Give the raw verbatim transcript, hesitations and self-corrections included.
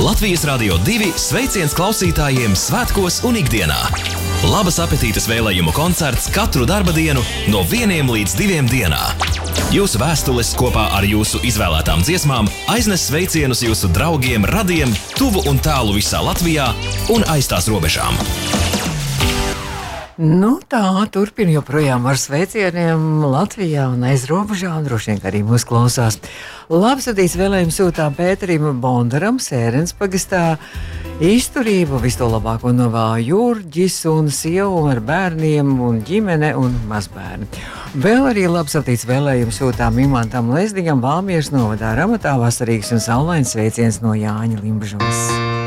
Latvijas Radio divi sveiciens klausītājiem svētkos un ikdienā. Labas apetītes vēlējumu koncerts katru darba dienu no vieniem līdz diviem dienā. Jūsu vēstules kopā ar jūsu izvēlētām dziesmām aiznes sveicienus jūsu draugiem, radiem, tuvu un tālu visā Latvijā un aiz tās robežām. Nu tā, turpin joprojām ar sveicieniem Latvijā un aiz robežām, droši vien arī mūs klausās. Labsadīs vēlējums sūtām Pēterim Bondaram, Sērens pagastā, izturību, visu to labāko novēl Jurģis un sievu ar bērniem un ģimene un mazbērni. Vēl arī labsadīts vēlējums sūtām Imantam Lezdingam, Valmieras novadā Ramatā, vasarīgs un saulains sveiciens no Jāņa Limbažos.